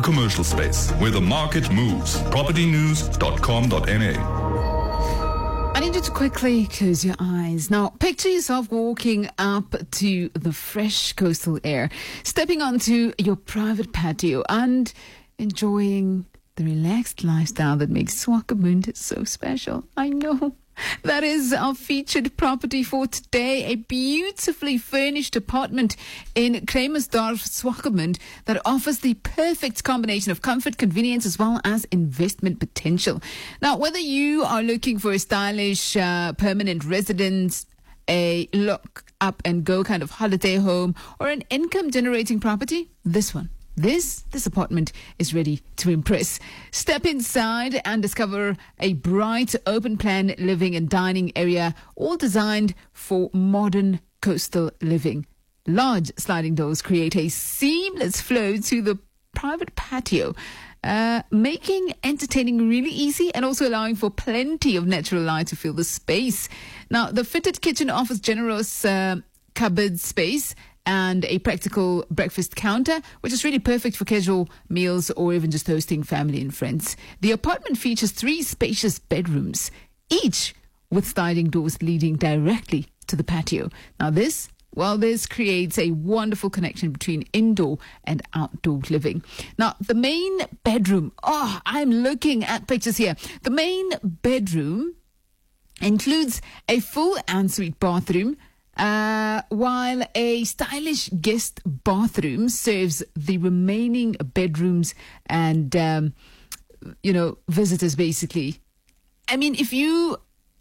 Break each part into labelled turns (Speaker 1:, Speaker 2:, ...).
Speaker 1: commercial space, where the market moves. propertynews.com.na.
Speaker 2: I need you to quickly close your eyes. Now, picture yourself walking up to the fresh coastal air, stepping onto your private patio and enjoying the relaxed lifestyle that makes Swakopmund so special. I know. That is our featured property for today, a beautifully furnished apartment in Kramersdorp, Swakopmund, that offers the perfect combination of comfort, convenience, as well as investment potential. Now, whether you are looking for a stylish permanent residence, a look up and go kind of holiday home, or an income generating property, this apartment is ready to impress. Step inside and discover a bright, open-plan living and dining area, all designed for modern coastal living. Large sliding doors create a seamless flow to the private patio, making entertaining really easy and also allowing for plenty of natural light to fill the space. Now, the fitted kitchen offers generous cupboard space and a practical breakfast counter, which is really perfect for casual meals or even just hosting family and friends. The apartment features 3 spacious bedrooms, each with sliding doors leading directly to the patio. Now this creates a wonderful connection between indoor and outdoor living. Now, the main bedroom, I'm looking at pictures here. The main bedroom includes a full ensuite bathroom, while a stylish guest bathroom serves the remaining bedrooms and, visitors basically. I mean, if you...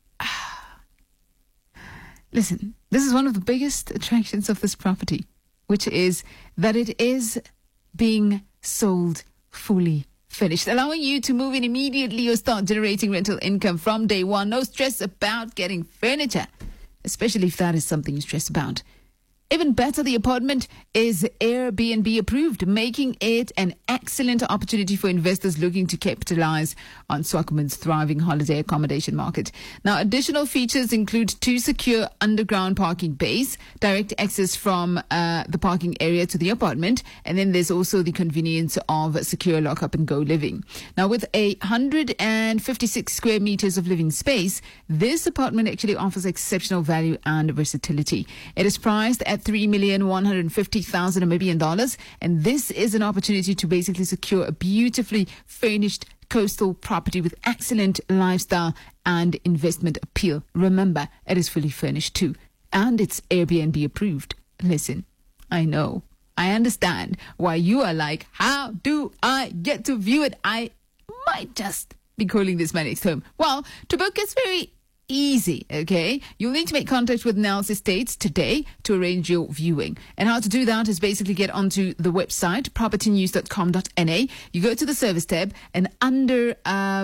Speaker 2: Listen, this is one of the biggest attractions of this property, which is that it is being sold fully finished, allowing you to move in immediately or start generating rental income from day one. No stress about getting furniture, especially if that is something you stress about. Even better, the apartment is Airbnb approved, making it an excellent opportunity for investors looking to capitalize on Swakopmund's thriving holiday accommodation market. Now, additional features include 2 secure underground parking bays, direct access from the parking area to the apartment, and then there's also the convenience of secure lock-up and go living. Now, with 156 square meters of living space, this apartment actually offers exceptional value and versatility. It is priced at 3,150,000 Namibian dollars, and this is an opportunity to basically secure a beautifully furnished coastal property with excellent lifestyle and investment appeal. Remember, it is fully furnished too, and it's Airbnb approved. Listen, I know, I understand why you are like, how do I get to view it? I might just be calling this my next home. Well, to book is very easy, okay? You'll need to make contact with Nels Estates today to arrange your viewing. And how to do that is basically get onto the website, propertynews.com.na. You go to the service tab, and under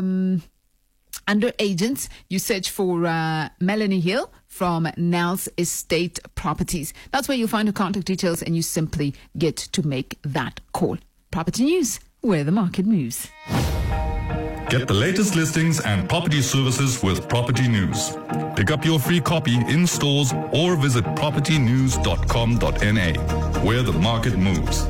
Speaker 2: agents, you search for Melanie Hill from Nels Estate Properties. That's where you'll find her contact details, and you simply get to make that call. Property News, where the market moves.
Speaker 1: Get the latest listings and property services with Property News. Pick up your free copy in stores or visit propertynews.com.na, where the market moves.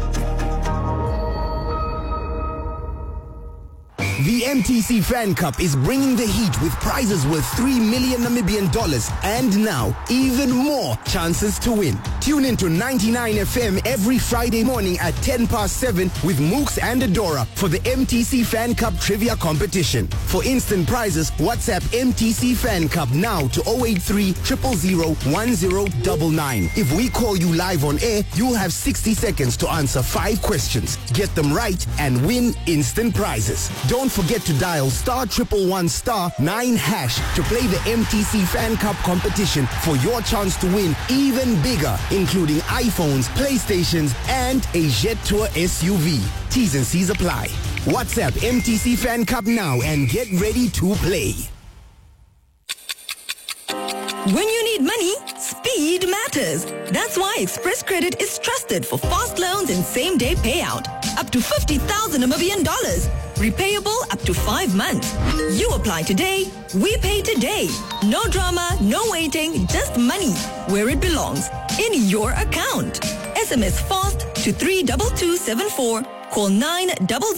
Speaker 3: The MTC Fan Cup is bringing the heat with prizes worth 3 million Namibian dollars and now even more chances to win. Tune in to 99 FM every Friday morning at 7:10 with Mooks and Adora for the MTC Fan Cup trivia competition. For instant prizes, WhatsApp MTC Fan Cup now to 083 000 1099. If we call you live on air, you'll have 60 seconds to answer 5 questions. Get them right and win instant prizes. Don't forget to dial *111*9# to play the MTC Fan Cup competition for your chance to win even bigger, including iPhones, PlayStations, and a Jet Tour SUV. T's and C's apply. WhatsApp MTC Fan Cup now and get ready to play.
Speaker 4: When you need money, speed matters. That's why Express Credit is trusted for fast loans and same-day payout. Up to 50,000 Namibian dollars. Repayable up to 5 months. You apply today, we pay today. No drama, no waiting, just money where it belongs, in your account. SMS FAST to 32274. Call 900